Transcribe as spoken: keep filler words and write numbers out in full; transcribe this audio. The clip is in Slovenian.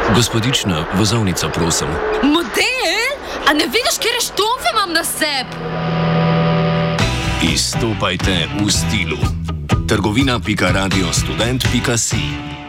Gospodična, vozovnica, prosim. Model? A ne vidiš, kere štomfe imam na sebi? Izstopajte v stilu. trgovina pika radio student pika si